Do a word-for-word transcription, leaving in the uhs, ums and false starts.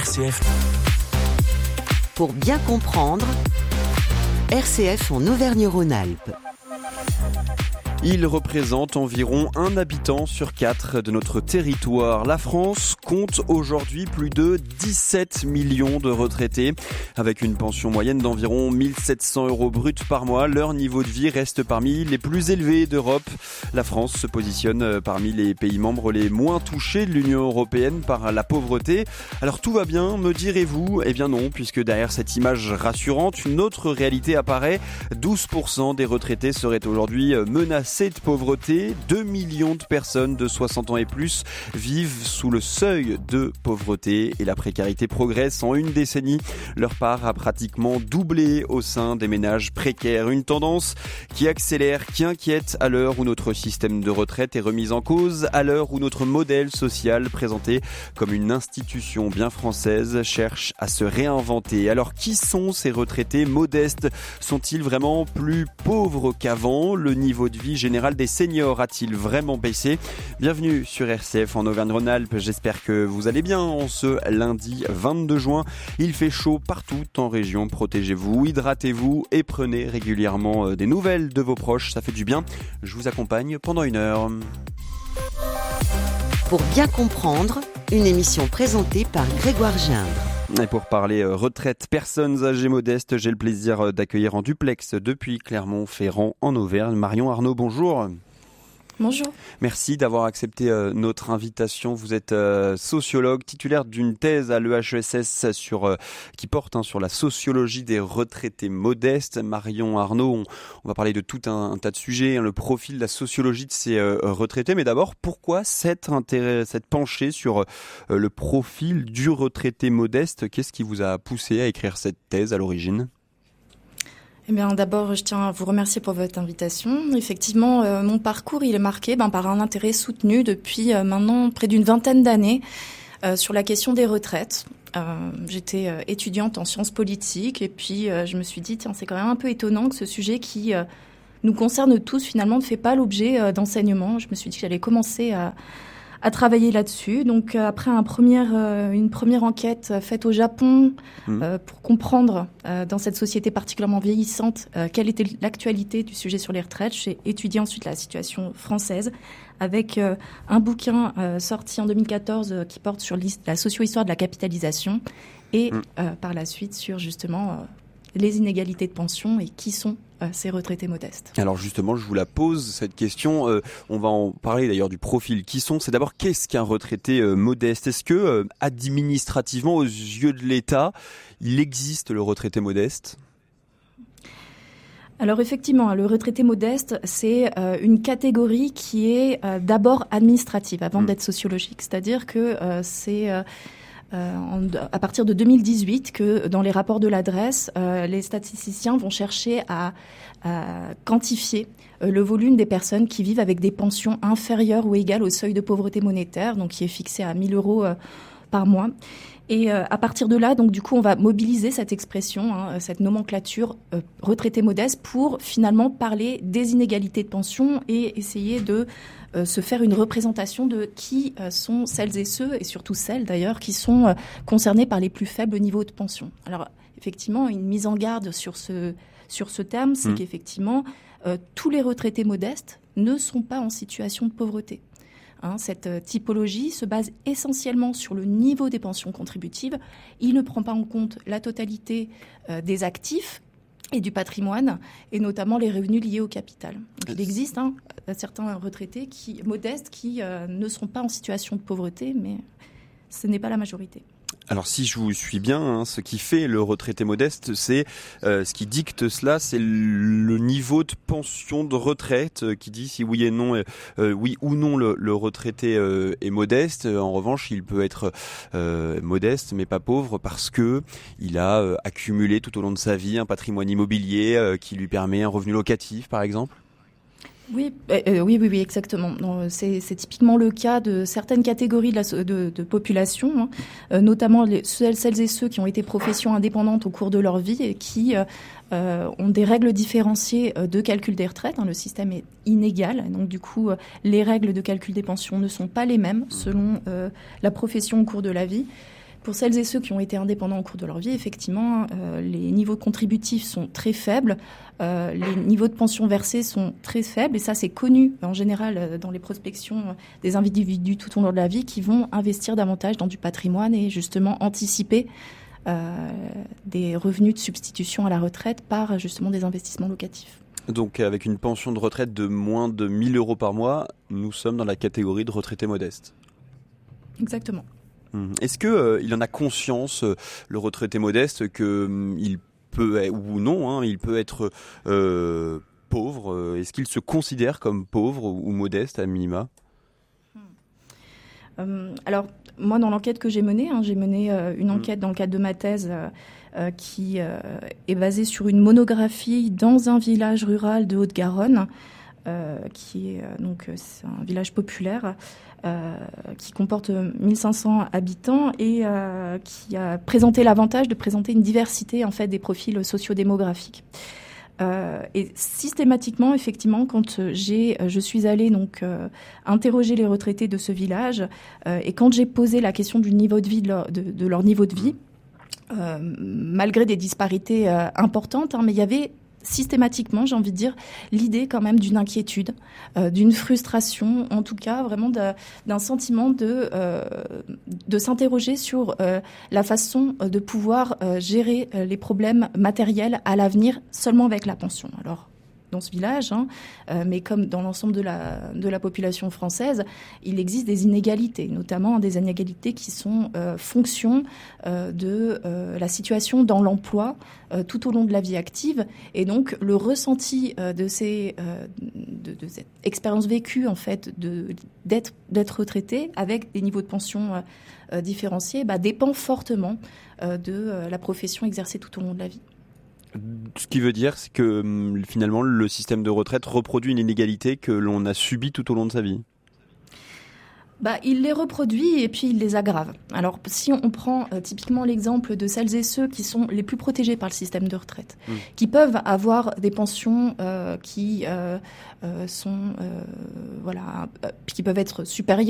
R C F. Pour bien comprendre, R C F en Auvergne-Rhône-Alpes. Il représente environ un habitant sur quatre de notre territoire. La France compte aujourd'hui plus de dix-sept millions de retraités. Avec une pension moyenne d'environ mille sept cents euros bruts par mois, leur niveau de vie reste parmi les plus élevés d'Europe. La France se positionne parmi les pays membres les moins touchés de l'Union européenne par la pauvreté. Alors tout va bien, me direz-vous ? Eh bien non, puisque derrière cette image rassurante, une autre réalité apparaît. douze pour cent des retraités seraient aujourd'hui menacés de pauvreté. deux millions de personnes de soixante ans et plus vivent sous le seuil de pauvreté et la précarité progresse en une décennie. Leur part a pratiquement doublé au sein des ménages précaires. Une tendance qui accélère, qui inquiète à l'heure où notre système de retraite est remis en cause, à l'heure où notre modèle social, présenté comme une institution bien française, cherche à se réinventer. Alors qui sont ces retraités modestes ? Sont-ils vraiment plus pauvres qu'avant ? Le niveau de vie général des seniors a-t-il vraiment baissé ? Bienvenue sur R C F en Auvergne-Rhône-Alpes. J'espère que vous allez bien en ce lundi vingt-deux juin. Il fait chaud partout en région. Protégez-vous, hydratez-vous et prenez régulièrement des nouvelles de vos proches. Ça fait du bien. Je vous accompagne pendant une heure. Pour bien comprendre, une émission présentée par Grégoire Gindre. Et pour parler retraite, personnes âgées modestes, j'ai le plaisir d'accueillir en duplex depuis Clermont-Ferrand en Auvergne. Marion Arnaud, bonjour. Bonjour. Merci d'avoir accepté euh, notre invitation. Vous êtes euh, sociologue, titulaire d'une thèse à l'E H E S S sur, euh, qui porte hein, sur la sociologie des retraités modestes. Marion Arnaud, on, on va parler de tout un, un tas de sujets, hein, le profil, la sociologie de ces euh, retraités. Mais d'abord, pourquoi cette, intérêt, cette penchée sur euh, le profil du retraité modeste ? Qu'est-ce qui vous a poussé à écrire cette thèse à l'origine ? Eh bien, d'abord, je tiens à vous remercier pour votre invitation. Effectivement, euh, mon parcours, il est marqué ben, par un intérêt soutenu depuis euh, maintenant près d'une vingtaine d'années euh, sur la question des retraites. Euh, j'étais euh, étudiante en sciences politiques et puis euh, je me suis dit, tiens, c'est quand même un peu étonnant que ce sujet qui euh, nous concerne tous, finalement, ne fait pas l'objet euh, d'enseignement. Je me suis dit que j'allais commencer à... à travailler là-dessus. Donc euh, après un premier, euh, une première enquête faite au Japon mmh. euh, pour comprendre euh, dans cette société particulièrement vieillissante euh, quelle était l'actualité du sujet sur les retraites, j'ai étudié ensuite la situation française avec euh, un bouquin euh, sorti en deux mille quatorze euh, qui porte sur la socio-histoire de la capitalisation et mmh. euh, par la suite sur justement euh, les inégalités de pension et qui sont euh, ces retraités modestes. Alors justement, je vous la pose, cette question. Euh, on va en parler d'ailleurs du profil. Qui sont ? C'est d'abord, qu'est-ce qu'un retraité euh, modeste ? Est-ce que, euh, administrativement, aux yeux de l'État, il existe le retraité modeste ? Alors effectivement, le retraité modeste, c'est euh, une catégorie qui est euh, d'abord administrative avant mmh. d'être sociologique. C'est-à-dire que euh, c'est... Euh, Euh, en, à partir de deux mille dix-huit que dans les rapports de l'adresse, euh, les statisticiens vont chercher à, à quantifier euh, le volume des personnes qui vivent avec des pensions inférieures ou égales au seuil de pauvreté monétaire, donc qui est fixé à mille euros euh, par mois. Et euh, à partir de là, donc du coup, on va mobiliser cette expression, hein, cette nomenclature euh, retraité modeste pour finalement parler des inégalités de pension et essayer de euh, se faire une représentation de qui euh, sont celles et ceux, et surtout celles d'ailleurs, qui sont euh, concernés par les plus faibles niveaux de pension. Alors effectivement, une mise en garde sur ce, sur ce terme, c'est mmh. qu'effectivement, euh, tous les retraités modestes ne sont pas en situation de pauvreté. Hein, cette typologie se base essentiellement sur le niveau des pensions contributives. Il ne prend pas en compte la totalité euh, des actifs et du patrimoine, et notamment les revenus liés au capital. Donc, il existe hein, certains retraités qui, modestes qui euh, ne seront pas en situation de pauvreté, mais ce n'est pas la majorité. Alors si je vous suis bien, hein, ce qui fait le retraité modeste, c'est euh, ce qui dicte cela, c'est le niveau de pension de retraite euh, qui dit si oui et non, euh, oui ou non le, le retraité euh, est modeste. En revanche, il peut être euh, modeste mais pas pauvre parce que il a euh, accumulé tout au long de sa vie un patrimoine immobilier euh, qui lui permet un revenu locatif, par exemple. Oui, euh, oui, oui, oui, exactement. C'est, c'est typiquement le cas de certaines catégories de, la, de, de population, hein, euh, notamment les, celles, celles et ceux qui ont été professions indépendantes au cours de leur vie et qui euh, ont des règles différenciées de calcul des retraites. Hein, le système est inégal, donc du coup, euh, les règles de calcul des pensions ne sont pas les mêmes selon euh, la profession au cours de la vie. Pour celles et ceux qui ont été indépendants au cours de leur vie, effectivement, euh, les niveaux contributifs sont très faibles, euh, les niveaux de pension versés sont très faibles, et ça c'est connu en général euh, dans les prospections des individus tout au long de la vie qui vont investir davantage dans du patrimoine et justement anticiper euh, des revenus de substitution à la retraite par justement des investissements locatifs. Donc avec une pension de retraite de moins de mille euros par mois, nous sommes dans la catégorie de retraités modestes. Exactement. Est-ce qu'il euh, en a conscience, euh, le retraité modeste, qu'il euh, peut, ou non, hein, il peut être euh, pauvre? Est-ce qu'il se considère comme pauvre ou, ou modeste à minima? euh, Alors, moi, dans l'enquête que j'ai menée, hein, j'ai mené euh, une enquête dans le cadre de ma thèse euh, euh, qui euh, est basée sur une monographie dans un village rural de Haute-Garonne, euh, qui est euh, donc c'est un village populaire. Euh, qui comporte mille cinq cents habitants et euh, qui a présenté l'avantage de présenter une diversité en fait des profils sociodémographiques. Euh, et systématiquement, effectivement, quand j'ai, je suis allée donc euh, interroger les retraités de ce village euh, et quand j'ai posé la question du niveau de vie de leur, de, de leur niveau de vie, euh, malgré des disparités euh, importantes, hein, mais il y avait systématiquement, j'ai envie de dire, l'idée quand même d'une inquiétude, euh, d'une frustration, en tout cas vraiment de, d'un sentiment de, euh, de s'interroger sur euh, la façon de pouvoir euh, gérer euh, les problèmes matériels à l'avenir seulement avec la pension. Alors, dans ce village, hein, euh, mais comme dans l'ensemble de la, de la population française, il existe des inégalités, notamment des inégalités qui sont euh, fonction euh, de euh, la situation dans l'emploi euh, tout au long de la vie active, et donc le ressenti euh, de ces euh, de, de cette expérience vécue en fait de d'être d'être retraité avec des niveaux de pension euh, euh, différenciés, bah, dépend fortement euh, de euh, la profession exercée tout au long de la vie. Ce qui veut dire c'est que finalement le système de retraite reproduit une inégalité que l'on a subie tout au long de sa vie. Bah, il les reproduit et puis il les aggrave. Alors, si on prend euh, typiquement l'exemple de celles et ceux qui sont les plus protégés par le système de retraite, mmh. qui peuvent avoir des pensions euh, qui euh, euh, sont, euh, voilà, euh, qui peuvent être supérieures